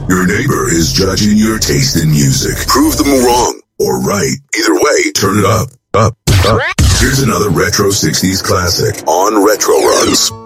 Your neighbor is judging your taste in music. Prove them wrong or right. Either way, turn it up. Here's another Retro 60s classic on Retro Runs.